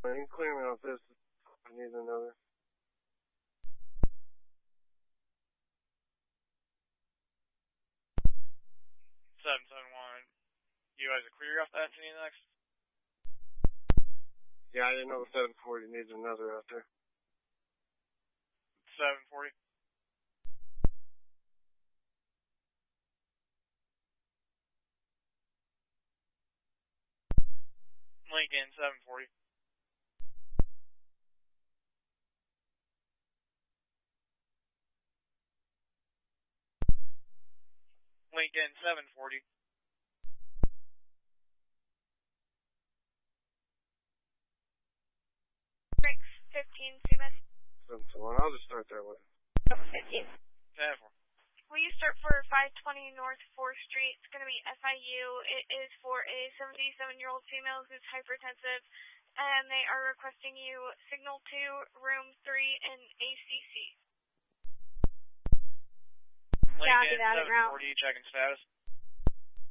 You can clear me off this. I need another. You guys are clear off that Infinity next? Yeah, I didn't know 740 needs another out there. 740. Lincoln, 740. Lincoln, 740. Ranks 15, CMS. 741. I'll just start there with it. 15. 10-4. Will you start for 520 North 4th Street? It's going to be FIU. It is for a 77-year-old female who's hypertensive, and they are requesting you signal 2, room 3, and ACC. Lincoln, 740, checking status.